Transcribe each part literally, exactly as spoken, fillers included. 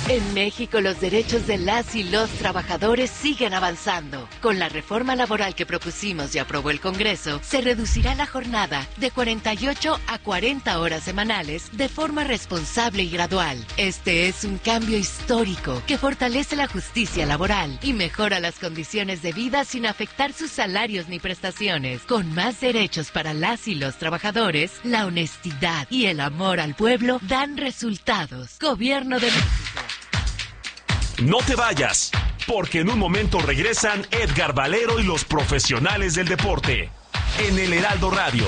En México, los derechos de las y los trabajadores siguen avanzando. Con la reforma laboral que propusimos y aprobó el Congreso, se reducirá la jornada de cuarenta y ocho a cuarenta horas semanales de forma responsable y gradual. Este es un cambio histórico que fortalece la justicia laboral y mejora las condiciones de vida sin afectar sus salarios ni prestaciones. Con más derechos para las y los trabajadores, la honestidad y el amor al pueblo dan resultados. Gobierno de México. No te vayas, porque en un momento regresan Edgar Valero y los profesionales del deporte en el Heraldo Radio.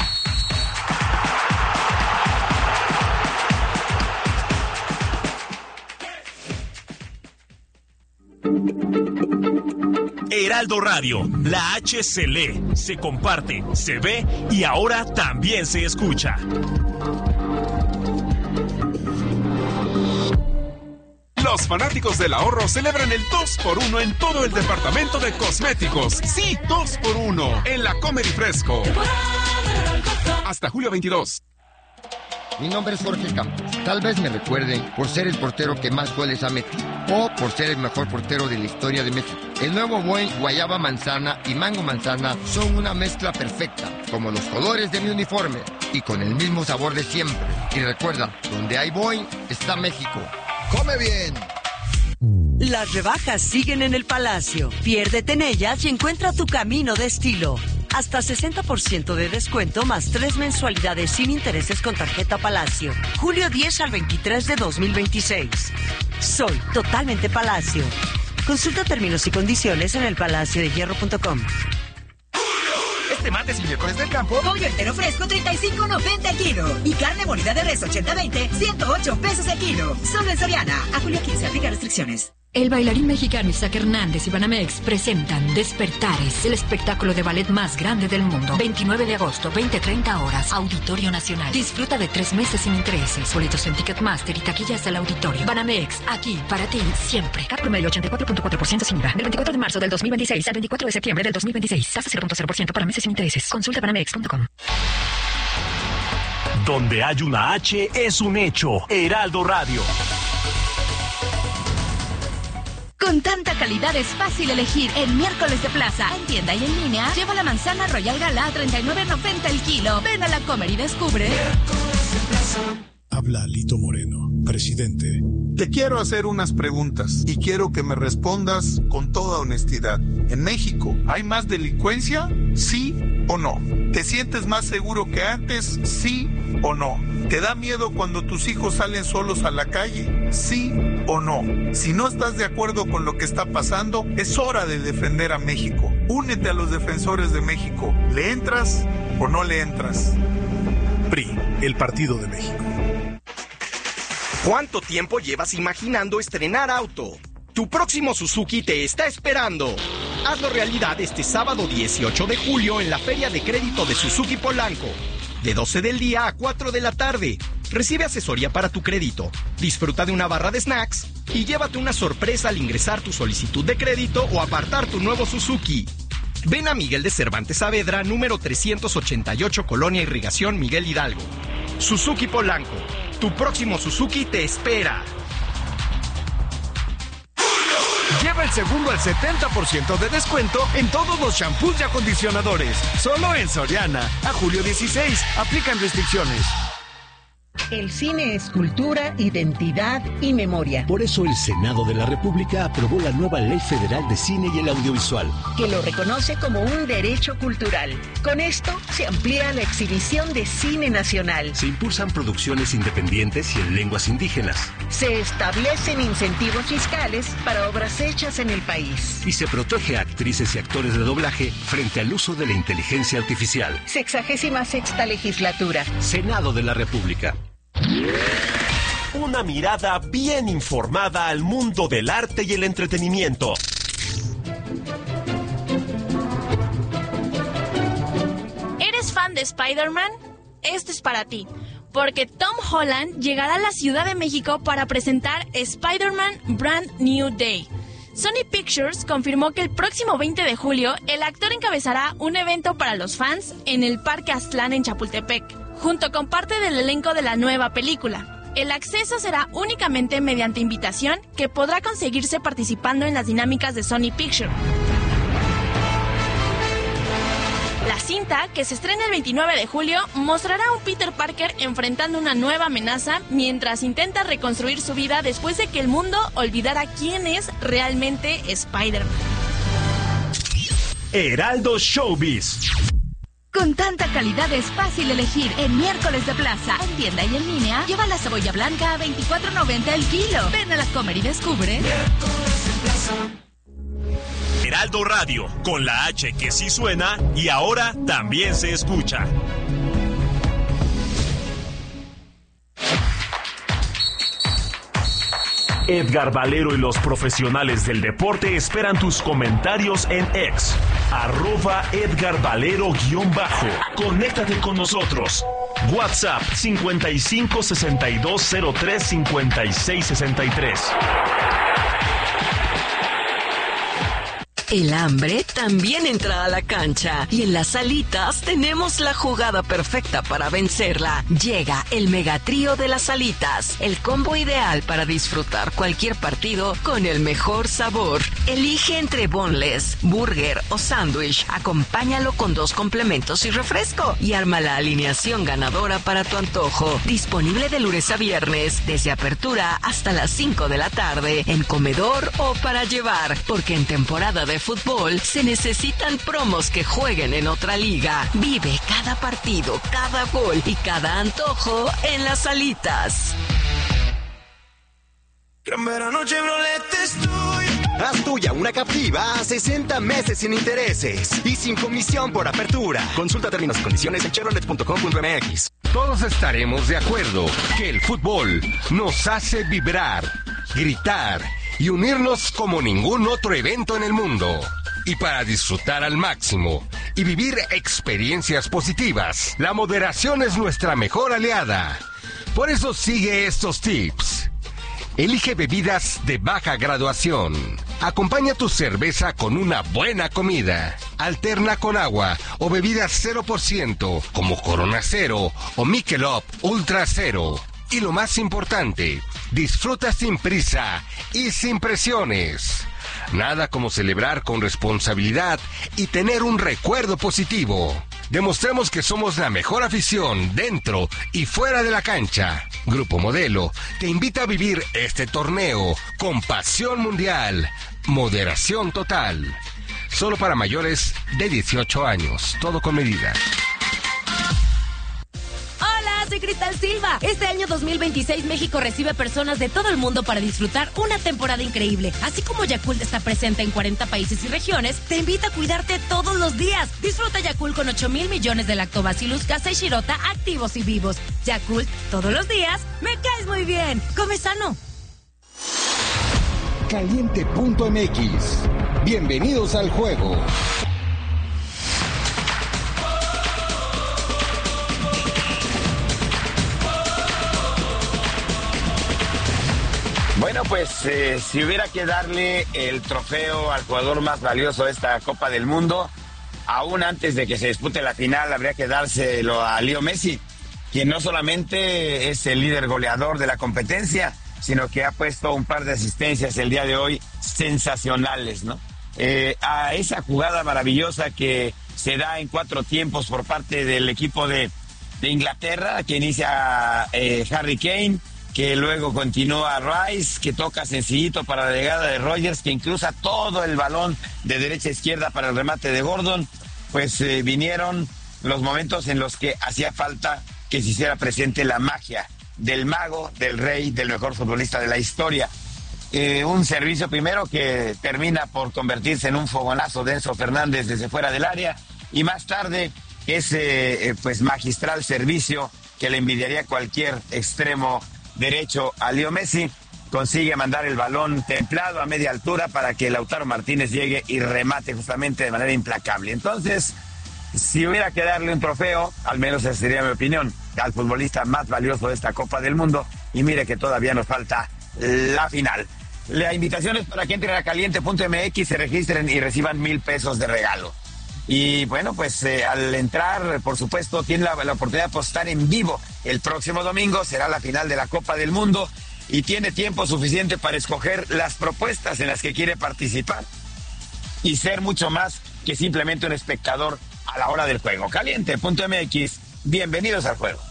Heraldo Radio, la H se lee, se comparte, se ve y ahora también se escucha. Los fanáticos del ahorro celebran el dos por uno en todo el departamento de cosméticos. Sí, dos por uno en la Comer y Fresco. Hasta julio veintidós. Mi nombre es Jorge Campos. Tal vez me recuerden por ser el portero que más goles ha metido o por ser el mejor portero de la historia de México. El nuevo Boeing Guayaba Manzana y Mango Manzana son una mezcla perfecta, como los colores de mi uniforme y con el mismo sabor de siempre. Y recuerda, donde hay Boeing está México. ¡Come bien! Las rebajas siguen en el Palacio. Piérdete en ellas y encuentra tu camino de estilo. Hasta sesenta por ciento de descuento más tres mensualidades sin intereses con tarjeta Palacio. Julio diez al veintitrés de dos mil veintiséis. Soy totalmente Palacio. Consulta términos y condiciones en el palacio de hierro punto com. Este martes y miércoles del campo, pollo entero fresco treinta y cinco noventa el kilo. Y carne molida de res ochenta veinte, ciento ocho pesos el kilo. Solo en Soriana. A julio quince, aplica restricciones. El bailarín mexicano Isaac Hernández y Banamex presentan Despertares, el espectáculo de ballet más grande del mundo. veintinueve de agosto, veinte treinta horas, Auditorio Nacional. Disfruta de tres meses sin intereses. Boletos en Ticketmaster y taquillas del auditorio. Banamex, aquí para ti siempre. Cat promedio ochenta y cuatro punto cuatro por ciento sin I V A. Del veinticuatro de marzo del dos mil veintiséis al veinticuatro de septiembre del dos mil veintiséis. Tasa cero punto cero por ciento para meses sin intereses. Consulta banamex punto com. Donde hay una H es un hecho. Heraldo Radio. Con tanta calidad es fácil elegir. En miércoles de plaza, en tienda y en línea, lleva la manzana Royal Gala a treinta y nueve noventa el kilo. Ven a la Comer y descubre. Habla Lito Moreno, presidente. Te quiero hacer unas preguntas y quiero que me respondas con toda honestidad. ¿En México hay más delincuencia? ¿Sí o no? ¿Te sientes más seguro que antes? ¿Sí o no? ¿Te da miedo cuando tus hijos salen solos a la calle? ¿Sí o no? Si no estás de acuerdo con lo que está pasando, es hora de defender a México. Únete a los defensores de México. ¿Le entras o no le entras? P R I, el Partido de México. ¿Cuánto tiempo llevas imaginando estrenar auto? Tu próximo Suzuki te está esperando. Hazlo realidad este sábado dieciocho de julio en la Feria de Crédito de Suzuki Polanco. De doce del día a cuatro de la tarde. Recibe asesoría para tu crédito, disfruta de una barra de snacks y llévate una sorpresa al ingresar tu solicitud de crédito o apartar tu nuevo Suzuki. Ven a Miguel de Cervantes Saavedra, número trescientos ochenta y ocho, Colonia Irrigación, Miguel Hidalgo. Suzuki Polanco, tu próximo Suzuki te espera. Lleva el segundo al setenta por ciento de descuento en todos los shampoos y acondicionadores. Solo en Soriana. A julio dieciséis. Aplican restricciones. El cine es cultura, identidad y memoria. Por eso el Senado de la República aprobó la nueva Ley Federal de Cine y el Audiovisual, que lo reconoce como un derecho cultural. Con esto se amplía la exhibición de cine nacional. Se impulsan producciones independientes y en lenguas indígenas. Se establecen incentivos fiscales para obras hechas en el país. Y se protege a actrices y actores de doblaje frente al uso de la inteligencia artificial. Sexagésima sexta legislatura. Senado de la República. Una mirada bien informada al mundo del arte y el entretenimiento. ¿Eres fan de Spider-Man? Esto es para ti, porque Tom Holland llegará a la Ciudad de México para presentar Spider-Man Brand New Day. Sony Pictures confirmó que el próximo veinte de julio el actor encabezará un evento para los fans en el Parque Aztlán en Chapultepec, junto con parte del elenco de la nueva película. El acceso será únicamente mediante invitación que podrá conseguirse participando en las dinámicas de Sony Pictures. La cinta, que se estrena el veintinueve de julio, mostrará a un Peter Parker enfrentando una nueva amenaza mientras intenta reconstruir su vida después de que el mundo olvidara quién es realmente Spider-Man. Heraldo Showbiz. Con tanta calidad es fácil elegir. En miércoles de plaza, en tienda y en línea, lleva la cebolla blanca a veinticuatro noventa el kilo. Ven a la Comer y descubre. Heraldo Radio, con la H que sí suena y ahora también se escucha. Edgar Valero y los profesionales del deporte esperan tus comentarios en X, arroba Edgar Valero-bajo. Conéctate con nosotros. WhatsApp cincuenta y cinco sesenta y dos cero tres cincuenta y seis sesenta y tres. El hambre también entra a la cancha y en las Alitas tenemos la jugada perfecta para vencerla. Llega el megatrío de las Alitas, el combo ideal para disfrutar cualquier partido con el mejor sabor. Elige entre boneless, burger o sándwich, acompáñalo con dos complementos y refresco y arma la alineación ganadora para tu antojo. Disponible de lunes a viernes, desde apertura hasta las cinco de la tarde, en comedor o para llevar, porque en temporada de fútbol se necesitan promos que jueguen en otra liga. Vive cada partido, cada gol y cada antojo en las Alitas. Gran Verano Chevrolet estoy. Haz tuya una captiva a sesenta meses sin intereses y sin comisión por apertura. Consulta términos y condiciones en chevrolet punto com punto m x. Todos estaremos de acuerdo que el fútbol nos hace vibrar, gritar y unirnos como ningún otro evento en el mundo. Y para disfrutar al máximo y vivir experiencias positivas, la moderación es nuestra mejor aliada. Por eso sigue estos tips. Elige bebidas de baja graduación. Acompaña tu cerveza con una buena comida. Alterna con agua o bebidas cero por ciento como Corona Cero o Michelob Ultra Cero. Y lo más importante, disfruta sin prisa y sin presiones. Nada como celebrar con responsabilidad y tener un recuerdo positivo. Demostremos que somos la mejor afición dentro y fuera de la cancha. Grupo Modelo te invita a vivir este torneo con pasión mundial, moderación total. Solo para mayores de dieciocho años, todo con medida. Soy Cristal Silva. Este año dos mil veintiséis México recibe personas de todo el mundo para disfrutar una temporada increíble. Así como Yakult está presente en cuarenta países y regiones, te invita a cuidarte todos los días. Disfruta Yakult con ocho mil millones de lactobacillus casei shirota activos y vivos. Yakult, todos los días, me caes muy bien. Come sano. Caliente punto m x. Bienvenidos al juego. Bueno, pues eh, si hubiera que darle el trofeo al jugador más valioso de esta Copa del Mundo, aún antes de que se dispute la final, habría que dárselo a Leo Messi, quien no solamente es el líder goleador de la competencia, sino que ha puesto un par de asistencias el día de hoy sensacionales, ¿no? Eh, a esa jugada maravillosa que se da en cuatro tiempos por parte del equipo de, de Inglaterra, que inicia eh, Harry Kane, que luego continúa Rice, que toca sencillito para la llegada de Rogers, que incluso todo el balón de derecha a izquierda para el remate de Gordon. Pues eh, vinieron los momentos en los que hacía falta que se hiciera presente la magia del mago, del rey, del mejor futbolista de la historia. Eh, un servicio primero que termina por convertirse en un fogonazo de Enzo Fernández desde fuera del área, y más tarde ese eh, pues magistral servicio que le envidiaría cualquier extremo derecho a Leo Messi, consigue mandar el balón templado a media altura para que Lautaro Martínez llegue y remate justamente de manera implacable. Entonces, si hubiera que darle un trofeo, al menos esa sería mi opinión, al futbolista más valioso de esta Copa del Mundo, y mire que todavía nos falta la final. La invitación es para que entren a caliente punto m x, se registren y reciban mil pesos de regalo. Y bueno, pues eh, al entrar, por supuesto, tiene la, la oportunidad de apostar en vivo. El próximo domingo será la final de la Copa del Mundo y tiene tiempo suficiente para escoger las propuestas en las que quiere participar y ser mucho más que simplemente un espectador a la hora del juego. Caliente punto m x, bienvenidos al juego.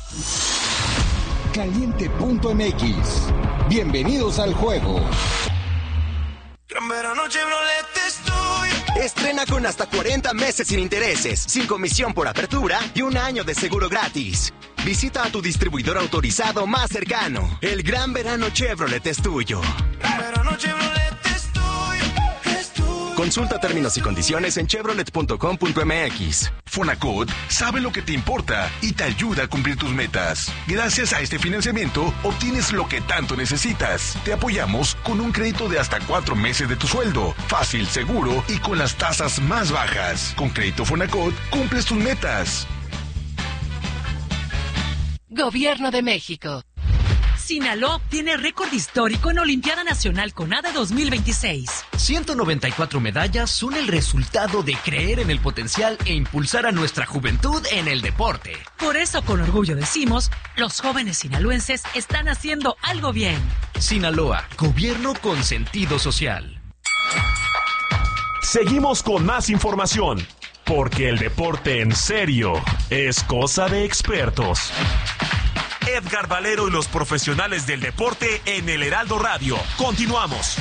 Caliente punto m x, bienvenidos al juego. Gran verano Chevrolet estoy. Estrena con hasta cuarenta meses sin intereses, sin comisión por apertura y un año de seguro gratis. Visita a tu distribuidor autorizado más cercano. El Gran Verano Chevrolet es tuyo. Gran verano Chevrolet estoy, estoy. Consulta términos y condiciones en chevrolet punto com punto m x. Fonacot sabe lo que te importa y te ayuda a cumplir tus metas. Gracias a este financiamiento, obtienes lo que tanto necesitas. Te apoyamos con un crédito de hasta cuatro meses de tu sueldo. Fácil, seguro y con las tasas más bajas. Con Crédito Fonacot, cumples tus metas. Gobierno de México. Sinaloa tiene récord histórico en Olimpiada Nacional CONADE dos mil veintiséis. ciento noventa y cuatro medallas son el resultado de creer en el potencial e impulsar a nuestra juventud en el deporte. Por eso, con orgullo decimos, los jóvenes sinaloenses están haciendo algo bien. Sinaloa, gobierno con sentido social. Seguimos con más información, porque el deporte en serio es cosa de expertos. Edgar Valero y los profesionales del deporte en el Heraldo Radio. Continuamos.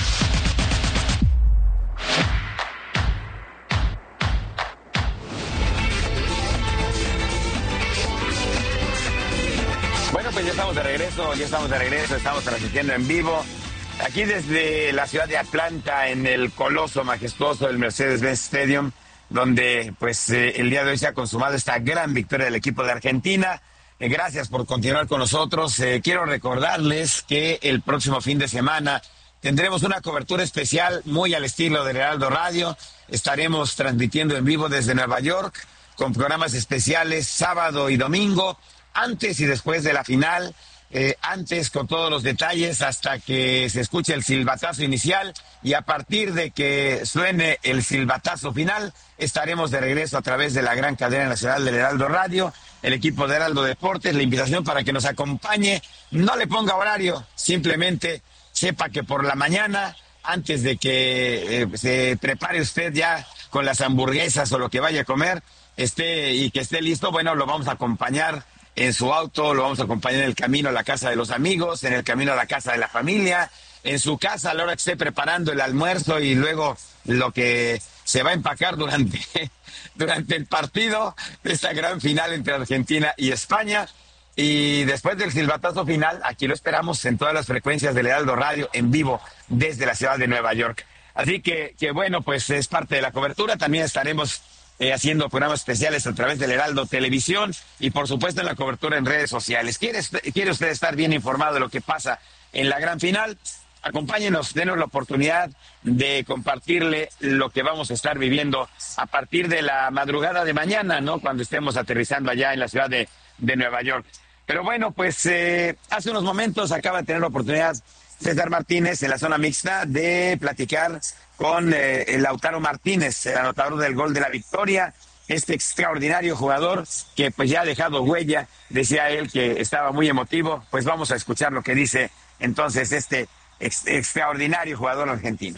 Bueno, pues ya estamos de regreso, ya estamos de regreso, estamos transmitiendo en vivo. Aquí desde la ciudad de Atlanta, en el coloso majestuoso del Mercedes-Benz Stadium, donde pues eh, el día de hoy se ha consumado esta gran victoria del equipo de Argentina. Eh, gracias por continuar con nosotros. Eh, quiero recordarles que el próximo fin de semana tendremos una cobertura especial muy al estilo del Heraldo Radio. Estaremos transmitiendo en vivo desde Nueva York con programas especiales sábado y domingo, antes y después de la final. Eh, antes con todos los detalles hasta que se escuche el silbatazo inicial y a partir de que suene el silbatazo final estaremos de regreso a través de la gran cadena nacional del Heraldo Radio, el equipo de Heraldo Deportes. La invitación para que nos acompañe, no le ponga horario, simplemente sepa que por la mañana, antes de que eh, se prepare usted ya con las hamburguesas o lo que vaya a comer, esté y que esté listo, bueno, lo vamos a acompañar en su auto, lo vamos a acompañar en el camino a la casa de los amigos, en el camino a la casa de la familia, en su casa a la hora que esté preparando el almuerzo y luego lo que se va a empacar durante, durante el partido de esta gran final entre Argentina y España. Y después del silbatazo final, aquí lo esperamos en todas las frecuencias del Heraldo Radio en vivo desde la ciudad de Nueva York. Así que, que bueno, pues es parte de la cobertura. También estaremos Eh, haciendo programas especiales a través del Heraldo Televisión y por supuesto en la cobertura en redes sociales. ¿Quiere, quiere usted estar bien informado de lo que pasa en la gran final? Acompáñenos, denos la oportunidad de compartirle lo que vamos a estar viviendo a partir de la madrugada de mañana, ¿no? Cuando estemos aterrizando allá en la ciudad de, de Nueva York. Pero bueno, pues eh, hace unos momentos acaba de tener la oportunidad César Martínez en la zona mixta de platicar con eh, el Lautaro Martínez, el anotador del gol de la victoria, este extraordinario jugador que pues ya ha dejado huella. Decía él que estaba muy emotivo. Pues vamos a escuchar lo que dice entonces este ex extraordinario jugador argentino.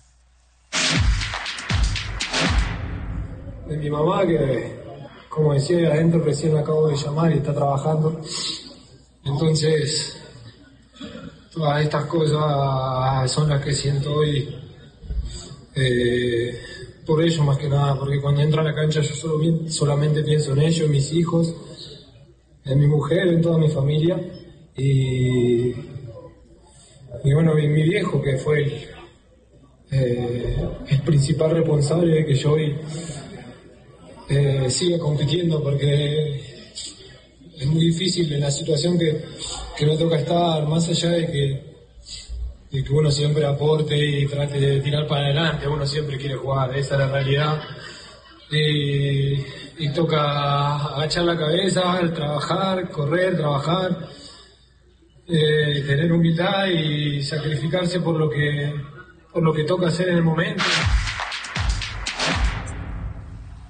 De mi mamá, que como decía adentro recién me acabo de llamar y está trabajando, entonces todas estas cosas son las que siento hoy. Eh, por ello más que nada, porque cuando entro a la cancha yo solo, solamente pienso en ellos, en mis hijos, en mi mujer, en toda mi familia y, y bueno, mi, mi viejo que fue el, eh, el principal responsable de que yo hoy eh, siga compitiendo, porque es muy difícil en la situación que, que me toca estar, más allá de que y que uno siempre aporte y trate de tirar para adelante, uno siempre quiere jugar, esa es la realidad. Y, y toca agachar la cabeza, trabajar, correr, trabajar, eh, tener humildad y sacrificarse por lo que por lo que toca hacer en el momento.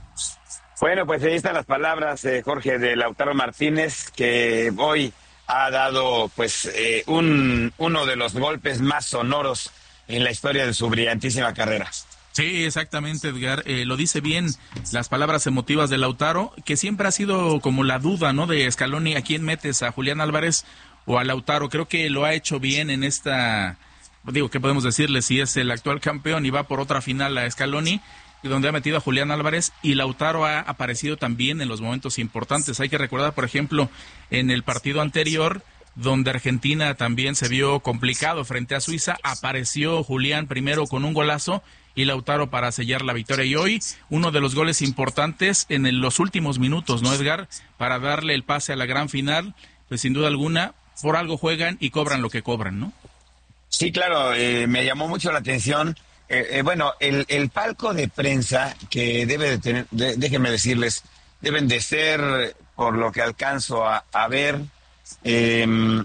Bueno, pues ahí están las palabras, eh, Jorge, de Lautaro Martínez, que hoy ha dado pues eh, un uno de los golpes más sonoros en la historia de su brillantísima carrera. Sí, exactamente, Edgar. Eh, lo dice bien las palabras emotivas de Lautaro, que siempre ha sido como la duda, ¿no? De Scaloni, ¿a quién metes? ¿A Julián Álvarez o a Lautaro? Creo que lo ha hecho bien en esta, digo, ¿qué podemos decirle? Si es el actual campeón y va por otra final a Scaloni, donde ha metido a Julián Álvarez, y Lautaro ha aparecido también en los momentos importantes. Hay que recordar, por ejemplo, en el partido anterior, donde Argentina también se vio complicado frente a Suiza, apareció Julián primero con un golazo y Lautaro para sellar la victoria. Y hoy, uno de los goles importantes en el, los últimos minutos, ¿no, Edgar? Para darle el pase a la gran final, pues sin duda alguna, por algo juegan y cobran lo que cobran, ¿no? Sí, claro, eh, me llamó mucho la atención. Eh, eh, bueno, el, el palco de prensa que debe de tener, de, déjenme decirles, deben de ser, por lo que alcanzo a, a ver, eh,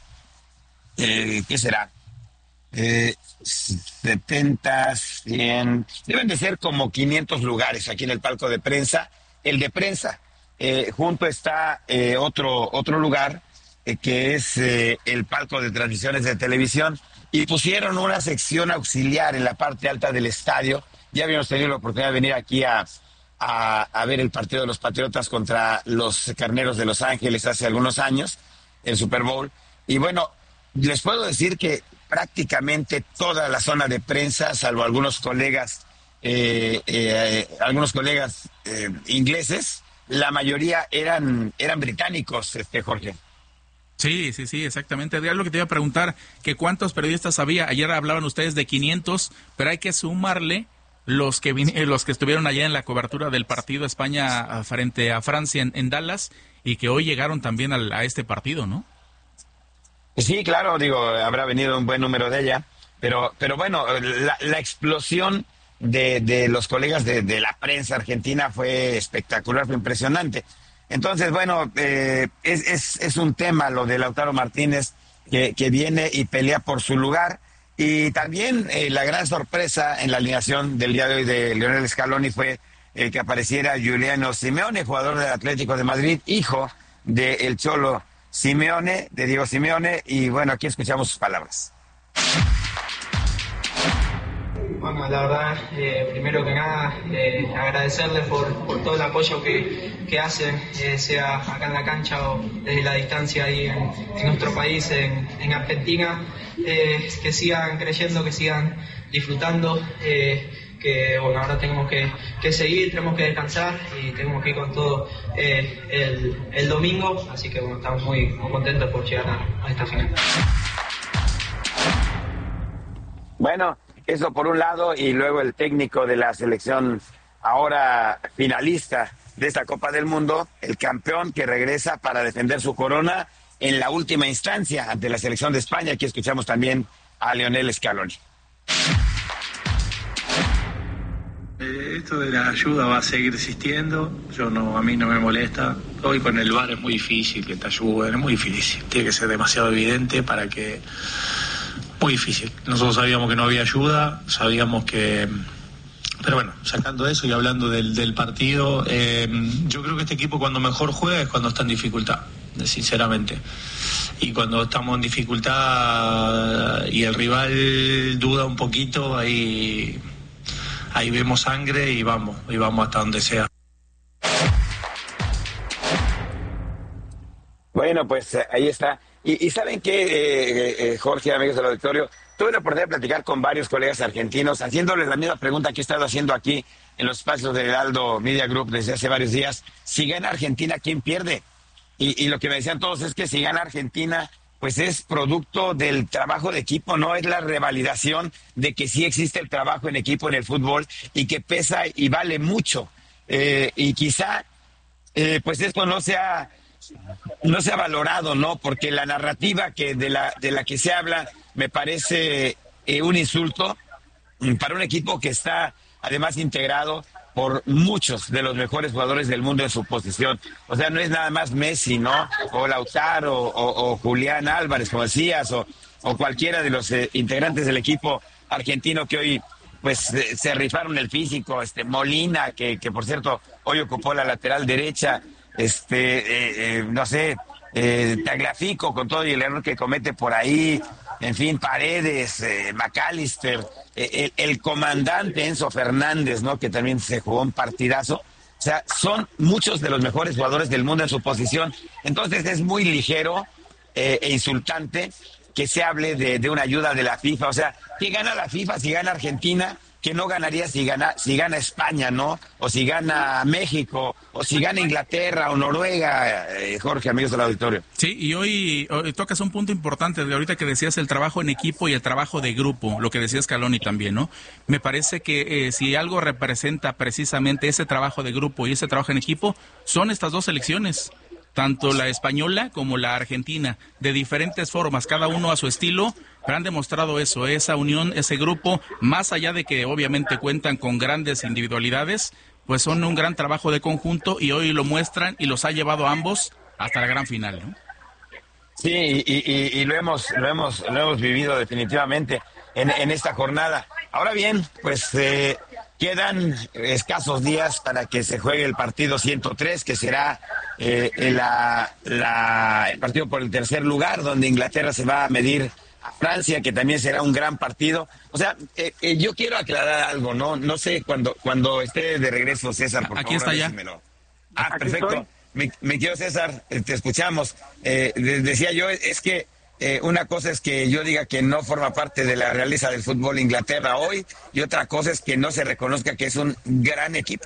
eh, ¿qué será? Eh, setenta, cien, deben de ser como quinientos lugares aquí en el palco de prensa. El de prensa, eh, junto está eh, otro, otro lugar eh, que es eh, el palco de transmisiones de televisión. Y pusieron una sección auxiliar en la parte alta del estadio. Ya habíamos tenido la oportunidad de venir aquí a, a, a ver el partido de los Patriotas contra los Carneros de Los Ángeles hace algunos años, el Super Bowl. Y bueno, les puedo decir que prácticamente toda la zona de prensa, salvo algunos colegas, eh, eh, algunos colegas eh, ingleses, la mayoría eran, eran británicos, este Jorge. Sí, sí, sí, exactamente. Edgar, lo que te iba a preguntar, que cuántos periodistas había. Ayer hablaban ustedes de quinientos, pero hay que sumarle los que vin- los que estuvieron allá en la cobertura del partido España frente a Francia en, en Dallas, y que hoy llegaron también al, a este partido, ¿no? Sí, claro, digo, habrá venido un buen número de ella, pero pero bueno, la, la explosión de, de los colegas de, de la prensa argentina fue espectacular, fue impresionante. Entonces, bueno, eh, es, es, es un tema lo de Lautaro Martínez, que, que viene y pelea por su lugar. Y también eh, la gran sorpresa en la alineación del día de hoy de Lionel Scaloni fue el que apareciera Giuliano Simeone, jugador del Atlético de Madrid, hijo del Cholo Simeone, de Diego Simeone. Y bueno, aquí escuchamos sus palabras. Bueno, la verdad, eh, primero que nada, eh, agradecerles por, por todo el apoyo que, que hacen, eh, sea acá en la cancha o desde la distancia ahí en, en nuestro país, en, en Argentina, eh, que sigan creyendo, que sigan disfrutando, eh, que bueno, ahora tenemos que, que seguir, tenemos que descansar y tenemos que ir con todo eh, el, el domingo, así que bueno, estamos muy, muy contentos por llegar a, a esta final. Bueno, eso por un lado, y luego el técnico de la selección ahora finalista de esta Copa del Mundo, el campeón que regresa para defender su corona en la última instancia ante la selección de España. Aquí escuchamos también a Lionel Scaloni. Esto de la ayuda va a seguir existiendo, yo no, a mí no me molesta. Hoy con el V A R es muy difícil que te ayuden, es muy difícil, tiene que ser demasiado evidente para que... Muy difícil. Nosotros sabíamos que no había ayuda, sabíamos que... Pero bueno, sacando eso y hablando del, del partido, eh, yo creo que este equipo cuando mejor juega es cuando está en dificultad, sinceramente. Y cuando estamos en dificultad y el rival duda un poquito, ahí, ahí vemos sangre y vamos, y vamos hasta donde sea. Bueno, pues eh, ahí está. Y, y ¿saben qué, eh, eh, Jorge, amigos del auditorio? Tuve la oportunidad de platicar con varios colegas argentinos, haciéndoles la misma pregunta que he estado haciendo aquí en los espacios del Heraldo Media Group desde hace varios días. Si gana Argentina, ¿quién pierde? Y, y lo que me decían todos es que si gana Argentina, pues es producto del trabajo de equipo, no es la revalidación de que sí existe el trabajo en equipo en el fútbol y que pesa y vale mucho. Eh, y quizá, eh, pues esto no sea... no se ha valorado, ¿no? Porque la narrativa que de la de la que se habla me parece eh, un insulto para un equipo que está además integrado por muchos de los mejores jugadores del mundo en su posición. O sea, no es nada más Messi, ¿no? O Lautaro, o, o Julián Álvarez, como decías, o, o cualquiera de los eh, integrantes del equipo argentino que hoy pues eh, se rifaron el físico, este Molina, que, que por cierto hoy ocupó la lateral derecha, este, eh, eh, no sé, eh, Tagliafico con todo y el error que comete por ahí, en fin, Paredes, eh, McAllister, eh, el, el comandante Enzo Fernández, ¿no? Que también se jugó un partidazo. O sea, son muchos de los mejores jugadores del mundo en su posición. Entonces es muy ligero eh, e insultante que se hable de, de una ayuda de la FIFA. O sea, ¿qué gana la FIFA si gana Argentina? Que no ganaría si gana, si gana España, ¿no? O si gana México, o si gana Inglaterra o Noruega, eh, Jorge, amigos del auditorio. Sí, y hoy, hoy tocas un punto importante de ahorita que decías el trabajo en equipo y el trabajo de grupo, lo que decía Scaloni también, ¿no? Me parece que eh, si algo representa precisamente ese trabajo de grupo y ese trabajo en equipo, son estas dos selecciones, tanto la española como la argentina, de diferentes formas, cada uno a su estilo, pero han demostrado eso, esa unión, ese grupo, más allá de que obviamente cuentan con grandes individualidades, pues son un gran trabajo de conjunto y hoy lo muestran y los ha llevado a ambos hasta la gran final, ¿no? Sí, y, y, y lo hemos, lo hemos, lo hemos vivido definitivamente en, en esta jornada. Ahora bien, pues eh, quedan escasos días para que se juegue el partido ciento tres, que será eh, la, la, el partido por el tercer lugar, donde Inglaterra se va a medir a Francia, que también será un gran partido. O sea, eh, eh, yo quiero aclarar algo, ¿no? No sé, cuando cuando esté de regreso, César, por Aquí favor. está ya. Decímelo. Ah, perfecto. Mi, mi querido César, eh, te escuchamos. Eh, de, decía yo, es que eh, una cosa es que yo diga que no forma parte de la realeza del fútbol Inglaterra hoy, y otra cosa es que no se reconozca que es un gran equipo.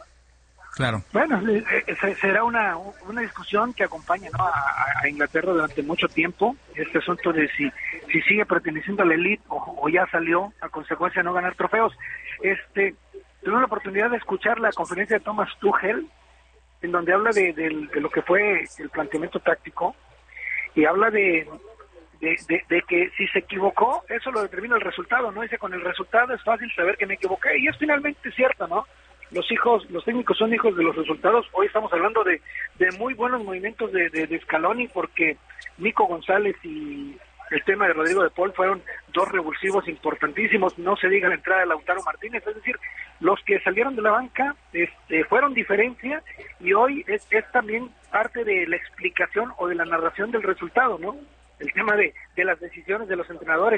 Claro. Bueno, eh, eh, será una una discusión que acompaña, ¿no? a, a Inglaterra durante mucho tiempo, este asunto de si si sigue perteneciendo a la elite o, o ya salió a consecuencia de no ganar trofeos. Este, tuve la oportunidad de escuchar la conferencia de Thomas Tuchel, en donde habla de, de, de lo que fue el planteamiento táctico, y habla de de, de de que si se equivocó, eso lo determina el resultado, ¿no? Dice, con el resultado es fácil saber que me equivoqué, y es finalmente cierto, ¿no? Los hijos, los técnicos son hijos de los resultados. Hoy estamos hablando de, de muy buenos movimientos de, de, de Scaloni, porque Nico González y el tema de Rodrigo de Paul fueron dos revulsivos importantísimos. No se diga la entrada de Lautaro Martínez, es decir, los que salieron de la banca este, fueron diferencia, y hoy es, es también parte de la explicación o de la narración del resultado, ¿no? El tema de, de las decisiones de los entrenadores.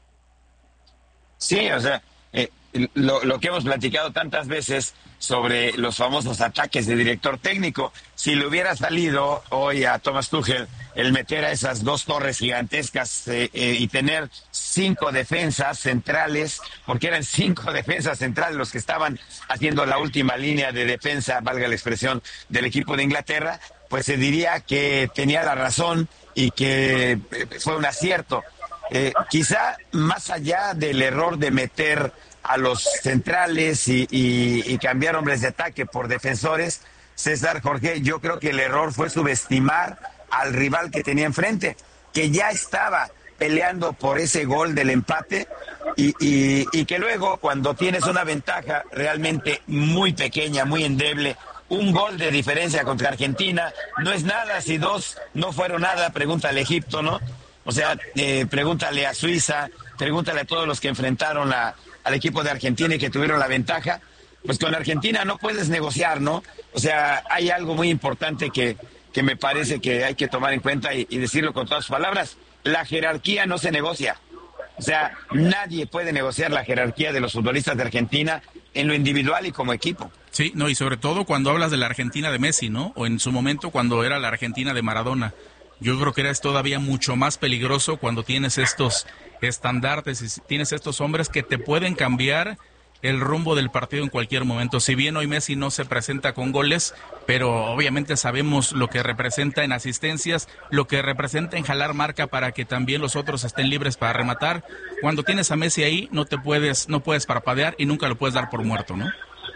Sí, o sea, eh, lo, lo que hemos platicado tantas veces sobre los famosos ataques de director técnico, si le hubiera salido hoy a Thomas Tuchel el meter a esas dos torres gigantescas eh, eh, y tener cinco defensas centrales, porque eran cinco defensas centrales los que estaban haciendo la última línea de defensa, valga la expresión, del equipo de Inglaterra, pues se diría que tenía la razón y que eh, fue un acierto. Eh, quizá más allá del error de meter a los centrales y, y, y cambiar hombres de ataque por defensores, César, Jorge, yo creo que el error fue subestimar al rival que tenía enfrente, que ya estaba peleando por ese gol del empate, y, y, y que luego, cuando tienes una ventaja realmente muy pequeña, muy endeble, un gol de diferencia contra Argentina no es nada. Si dos no fueron nada, pregúntale a Egipto, ¿no? O sea, eh, pregúntale a Suiza, pregúntale a todos los que enfrentaron a, al equipo de Argentina y que tuvieron la ventaja. Pues con Argentina no puedes negociar, ¿no? O sea, hay algo muy importante que, que me parece que hay que tomar en cuenta y, y decirlo con todas sus palabras. La jerarquía no se negocia. O sea, nadie puede negociar la jerarquía de los futbolistas de Argentina en lo individual y como equipo. Sí, no, y sobre todo cuando hablas de la Argentina de Messi, ¿no? O en su momento cuando era la Argentina de Maradona. Yo creo que era todavía mucho más peligroso cuando tienes estos estandartes y tienes estos hombres que te pueden cambiar el rumbo del partido en cualquier momento. Si bien hoy Messi no se presenta con goles, pero obviamente sabemos lo que representa en asistencias, lo que representa en jalar marca para que también los otros estén libres para rematar. Cuando tienes a Messi ahí, no te puedes, no puedes parpadear y nunca lo puedes dar por muerto, ¿no?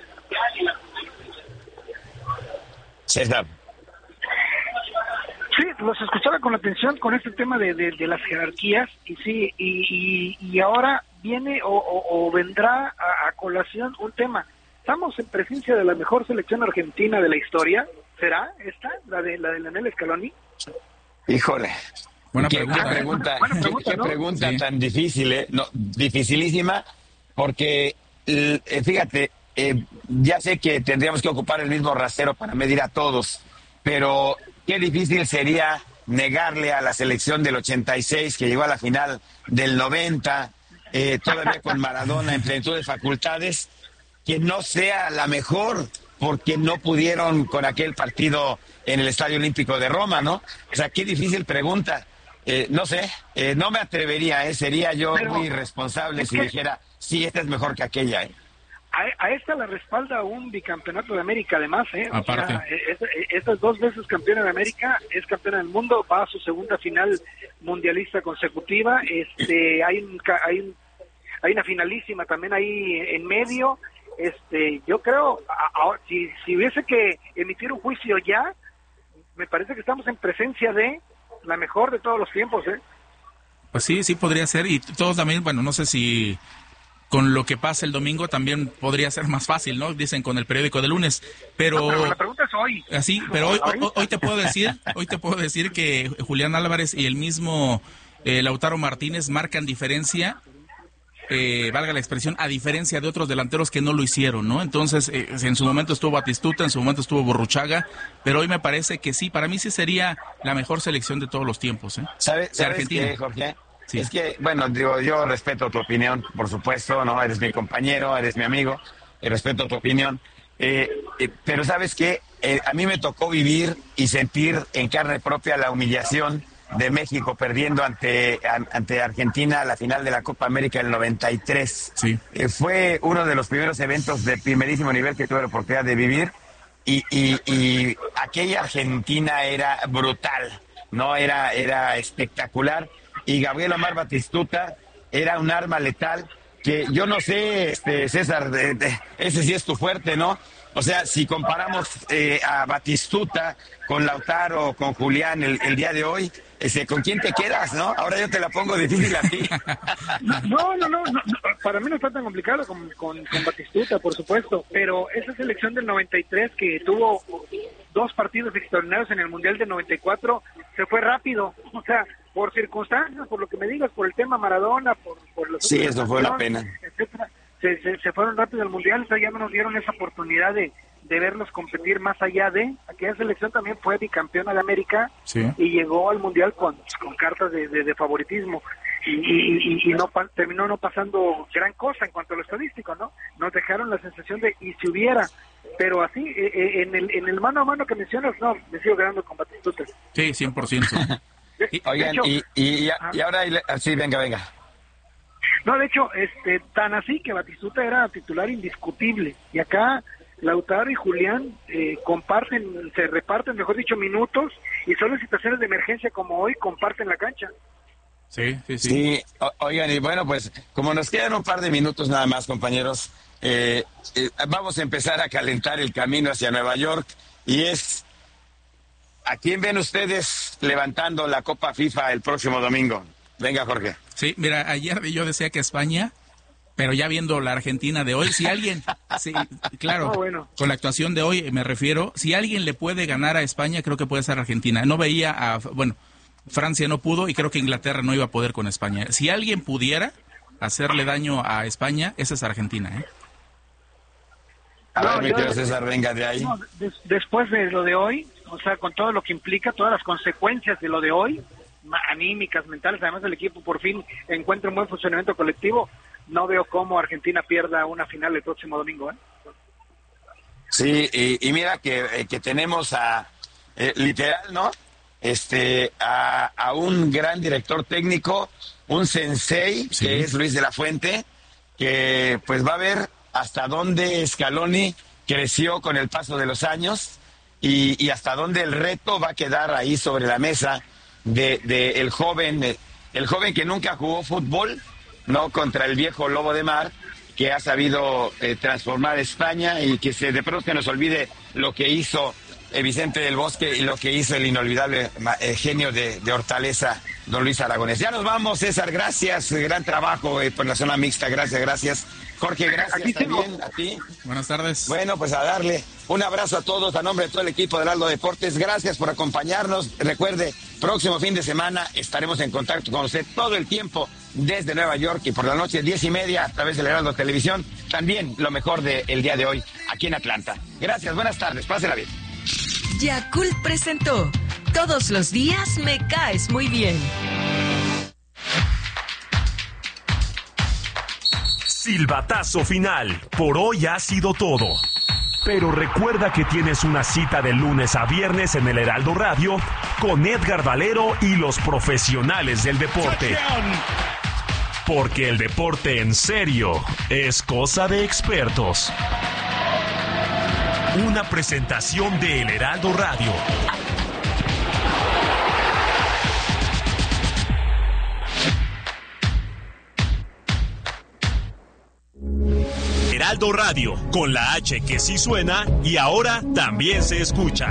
César. Sí, los escuchaba con atención con este tema de, de, de las jerarquías, y sí, y, y, y ahora viene o, o, o vendrá a, a colación un tema. Estamos en presencia de la mejor selección argentina de la historia. ¿Será esta, la de la de Lionel Scaloni? Híjole. Buena ¿Qué pregunta, qué pregunta, buena pregunta, qué, ¿no? qué pregunta Sí. tan difícil, ¿eh? No, dificilísima, porque eh, fíjate, eh, ya sé que tendríamos que ocupar el mismo rasero para medir a todos, pero qué difícil sería negarle a la selección del ochenta y seis, que llegó a la final del noventa, eh, todavía con Maradona en plenitud de facultades, que no sea la mejor, porque no pudieron con aquel partido en el Estadio Olímpico de Roma, ¿no? O sea, qué difícil pregunta. Eh, no sé, eh, no me atrevería, ¿eh? Sería yo Pero, muy irresponsable si que... dijera, sí, esta es mejor que aquella, ¿eh? A, a esta la respalda un bicampeonato de América, además, ¿eh? O Aparte. sea, es, esta es dos veces campeona de América, es campeona del mundo, va a su segunda final mundialista consecutiva, este, hay un, hay un, hay una finalísima también ahí en medio. Este, yo creo, a, a, si, si hubiese que emitir un juicio ya, me parece que estamos en presencia de la mejor de todos los tiempos, ¿eh? Pues sí, sí podría ser, y todos también, bueno, no sé si con lo que pasa el domingo también podría ser más fácil, ¿no? Dicen con el periódico de lunes, pero... No, pero la pregunta es hoy. Así, pero hoy, hoy, hoy te puedo decir, hoy te puedo decir que Julián Álvarez y el mismo eh, Lautaro Martínez marcan diferencia. Eh, valga la expresión, a diferencia de otros delanteros que no lo hicieron, ¿no? Entonces, eh, en su momento estuvo Batistuta, en su momento estuvo Burruchaga, pero hoy me parece que sí, para mí sí sería la mejor selección de todos los tiempos, ¿eh? ¿Sabes, de ¿sabes Argentina. qué, Jorge? Sí. Es que, bueno, digo, yo respeto tu opinión, por supuesto, ¿no? Eres mi compañero, eres mi amigo, y respeto tu opinión. Eh, eh, pero ¿sabes qué? Eh, a mí me tocó vivir y sentir en carne propia la humillación de México perdiendo ante, ante Argentina la final de la Copa América del noventa y tres. Sí. Eh, fue uno de los primeros eventos de primerísimo nivel que tuve la oportunidad de vivir y, y, y aquella Argentina era brutal, ¿no? Era, era espectacular y Gabriel Omar Batistuta era un arma letal que yo no sé, este, César, de, de, ese sí es tu fuerte, ¿no? O sea, si comparamos eh, a Batistuta con Lautaro, con Julián el, el día de hoy, ese, ¿con quién te quedas, no? Ahora yo te la pongo difícil a ti. No, no, no, no, no, para mí no está tan complicado con, con, con Batistuta, por supuesto, pero esa selección del noventa y tres que tuvo dos partidos extraordinarios en el Mundial del noventa y cuatro, se fue rápido, o sea, por circunstancias, por lo que me digas, por el tema Maradona, por, por los... Sí, eso fue la pena. Etcétera. Se, se, se fueron rápido al Mundial, o sea, ya no nos dieron esa oportunidad de, de verlos competir más allá de... Aquella selección también fue bicampeona de América, sí, y llegó al Mundial con, con cartas de, de, de favoritismo, y, y, y, y no pa, terminó no pasando gran cosa en cuanto a lo estadístico, ¿no? Nos dejaron la sensación de, y si hubiera, pero así, eh, en, el, en el mano a mano que mencionas, no, me sigo quedando con Batistuta. Sí, cien por ciento. Y, Oigan, hecho, y, y, y, y ahora, sí, venga, venga. No, de hecho, este, tan así que Batistuta era titular indiscutible. Y acá Lautaro y Julián eh, comparten, se reparten, mejor dicho, minutos, y solo en situaciones de emergencia como hoy comparten la cancha. Sí, sí, sí. Sí, o, oigan, y bueno, pues como nos quedan un par de minutos nada más, compañeros, eh, eh, vamos a empezar a calentar el camino hacia Nueva York, y es, ¿a quién ven ustedes levantando la Copa FIFA el próximo domingo? Venga, Jorge. Sí, mira, ayer yo decía que España, pero ya viendo la Argentina de hoy, si alguien, sí, claro, oh, bueno. Con la actuación de hoy me refiero, si alguien le puede ganar a España, creo que puede ser Argentina. No veía a, bueno, Francia no pudo y creo que Inglaterra no iba a poder con España. Si alguien pudiera hacerle daño a España, esa es Argentina, ¿eh? A no, ver, mi querido César, venga de ahí. No, des, después de lo de hoy, o sea, con todo lo que implica, todas las consecuencias de lo de hoy, anímicas, mentales, además el equipo por fin encuentra un buen funcionamiento colectivo, no veo cómo Argentina pierda una final el próximo domingo, ¿eh? Sí, y, y mira que, que tenemos a, eh, literal, ¿no? Este, a, a un gran director técnico, un sensei, sí, que es Luis de la Fuente, que pues va a ver hasta dónde Scaloni creció con el paso de los años y, y hasta dónde el reto va a quedar ahí sobre la mesa de, de el joven, el joven que nunca jugó fútbol, no, contra el viejo lobo de mar, que ha sabido eh, transformar España y que se de pronto se nos olvide lo que hizo eh, Vicente del Bosque y lo que hizo el inolvidable eh, genio de, de Hortaleza, don Luis Aragonés. Ya nos vamos, César, gracias, gran trabajo eh, por la zona mixta, gracias, gracias. Jorge, gracias Aquí también tengo. a ti. Buenas tardes. Bueno, pues a darle un abrazo a todos, a nombre de todo el equipo de Heraldo Deportes. Gracias por acompañarnos. Recuerde, próximo fin de semana estaremos en contacto con usted todo el tiempo desde Nueva York y por la noche diez y media a través del Heraldo Televisión. también lo mejor del día de hoy aquí en Atlanta. Gracias, buenas tardes, pásela bien. Yakult presentó Todos los días me caes muy bien. Silbatazo final. Por hoy ha sido todo. Pero recuerda que tienes una cita de lunes a viernes en el Heraldo Radio con Edgar Valero y los profesionales del deporte. Porque el deporte en serio es cosa de expertos. Una presentación de El Heraldo Radio. Heraldo Radio, con la H que sí suena y ahora también se escucha.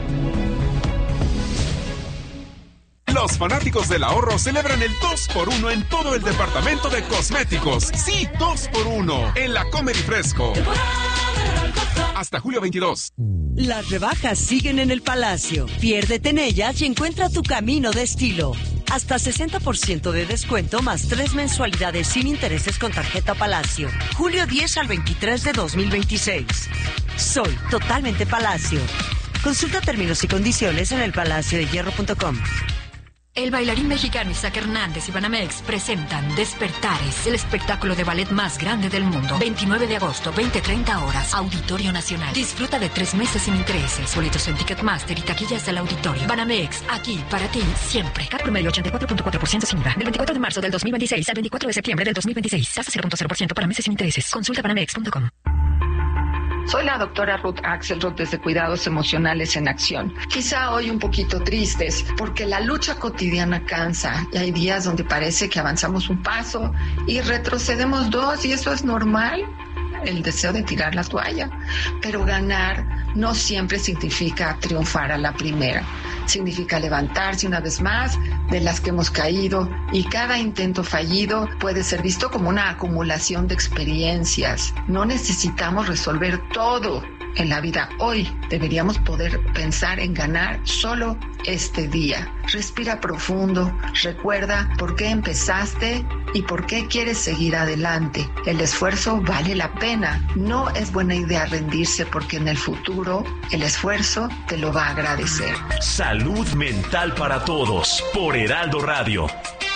Los fanáticos del ahorro celebran el dos por uno en todo el departamento de cosméticos. Sí, dos por uno en la Comer y Fresco. Hasta julio veintidós. Las rebajas siguen en el Palacio. Piérdete en ellas y encuentra tu camino de estilo. Hasta sesenta por ciento de descuento más tres mensualidades sin intereses con tarjeta Palacio. julio diez al veintitrés de dos mil veintiséis. Soy totalmente Palacio. Consulta términos y condiciones en el palacio de hierro punto com. El bailarín mexicano Isaac Hernández y Banamex presentan Despertares, el espectáculo de ballet más grande del mundo. veintinueve de agosto, veinte treinta horas, Auditorio Nacional. Disfruta de tres meses sin intereses. Boletos en Ticketmaster y taquillas del auditorio. Banamex, aquí para ti, siempre. Cat promedio ochenta y cuatro punto cuatro por ciento sin I V A. Del veinticuatro de marzo del dos mil veintiséis al veinticuatro de septiembre del dos mil veintiséis. Tasa cero punto cero por ciento para meses sin intereses. Consulta banamex punto com. Soy la doctora Ruth Axelrod desde Cuidados Emocionales en Acción. Quizá hoy un poquito tristes porque la lucha cotidiana cansa y hay días donde parece que avanzamos un paso y retrocedemos dos y eso es normal. El deseo de tirar la toalla. Pero ganar no siempre significa triunfar a la primera. Significa levantarse una vez más de las que hemos caído y cada intento fallido puede ser visto como una acumulación de experiencias. No necesitamos resolver todo en la vida. Hoy deberíamos poder pensar en ganar solo este día. Respira profundo, recuerda por qué empezaste y por qué quieres seguir adelante. El esfuerzo vale la pena. No es buena idea rendirse porque en el futuro el esfuerzo te lo va a agradecer. Salud mental para todos por Heraldo Radio.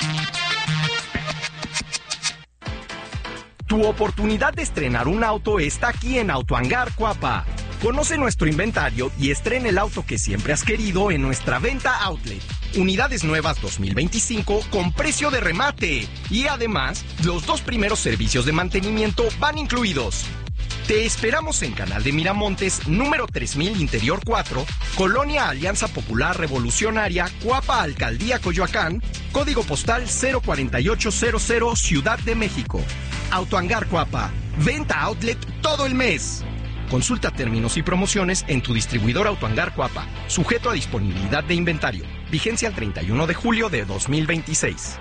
Tu oportunidad de estrenar un auto está aquí en Autohangar Cuapa. Conoce nuestro inventario y estrena el auto que siempre has querido en nuestra venta outlet. Unidades nuevas dos mil veinticinco con precio de remate. Y además, los dos primeros servicios de mantenimiento van incluidos. Te esperamos en Canal de Miramontes, número tres mil Interior cuatro, Colonia Alianza Popular Revolucionaria, Cuapa, Alcaldía Coyoacán, código postal cero cuatro ocho cero cero, Ciudad de México. Autohangar Cuapa, venta outlet todo el mes. Consulta términos y promociones en tu distribuidor Autohangar Cuapa, sujeto a disponibilidad de inventario. Vigencia el treinta y uno de julio de dos mil veintiséis.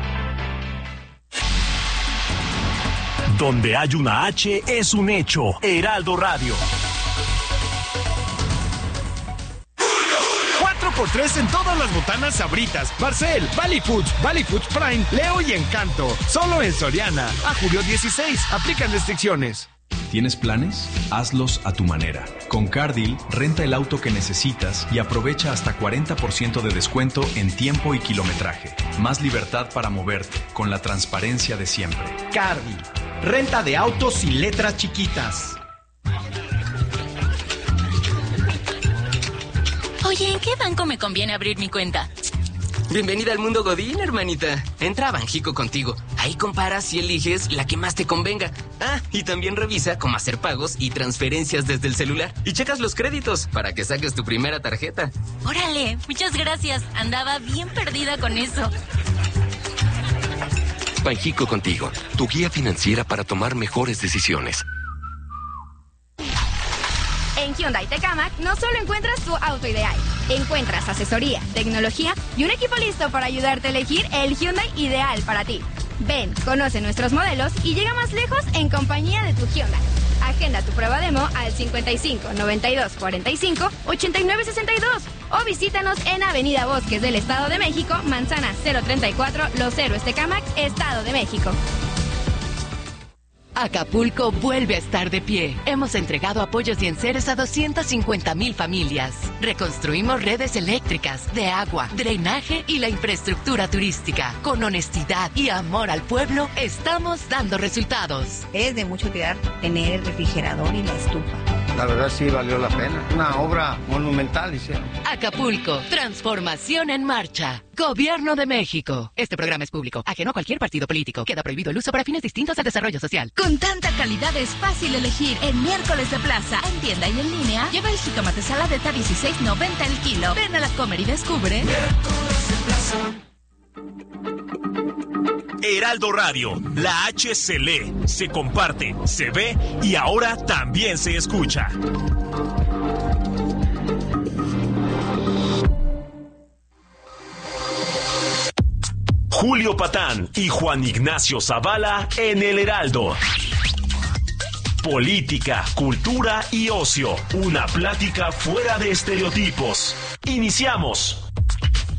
Donde hay una H es un hecho. Heraldo Radio. cuatro por tres en todas las botanas Sabritas, Barcel, Valley Foods, Valley Foods Prime, Leo y Encanto. Solo en Soriana. A julio dieciséis. Aplican restricciones. ¿Tienes planes? Hazlos a tu manera. Con Cardil, renta el auto que necesitas y aprovecha hasta cuarenta por ciento de descuento en tiempo y kilometraje. Más libertad para moverte, con la transparencia de siempre. Cardil, renta de autos sin letras chiquitas. Oye, ¿en qué banco me conviene abrir mi cuenta? Bienvenida al mundo Godín, hermanita. Entra a Banjico contigo. Ahí comparas y eliges la que más te convenga. Ah, y también revisa cómo hacer pagos y transferencias desde el celular. Y checas los créditos para que saques tu primera tarjeta. Órale, muchas gracias. Andaba bien perdida con eso. Banjico contigo, tu guía financiera para tomar mejores decisiones. En Hyundai Tecamac no solo encuentras tu auto ideal, encuentras asesoría, tecnología y un equipo listo para ayudarte a elegir el Hyundai ideal para ti. Ven, conoce nuestros modelos y llega más lejos en compañía de tu Hyundai. Agenda tu prueba demo al cincuenta y cinco, noventa y dos, cuarenta y cinco, ochenta y nueve, sesenta y dos o visítanos en Avenida Bosques del Estado de México, Manzana cero treinta y cuatro, Los Héroes Tecamac, Estado de México. Acapulco vuelve a estar de pie. Hemos entregado apoyos y enseres a doscientas cincuenta mil familias. Reconstruimos redes eléctricas, de agua, drenaje y la infraestructura turística. Con honestidad y amor al pueblo, estamos dando resultados. Es de mucha utilidad tener el refrigerador y la estufa. La verdad sí valió la pena. Una obra monumental hicieron. Acapulco, transformación en marcha. Gobierno de México. Este programa es público, ajeno a cualquier partido político. Queda prohibido el uso para fines distintos al desarrollo social. Con tanta calidad es fácil elegir en Miércoles de Plaza. En tienda y en línea, lleva el jitomate saladeta dieciséis noventa el kilo. Ven a la Comer y descubre. Miércoles de Plaza. Heraldo Radio, la H se lee, se comparte, se ve y ahora también se escucha. Julio Patán y Juan Ignacio Zavala en El Heraldo. Política, cultura y ocio. Una plática fuera de estereotipos. Iniciamos.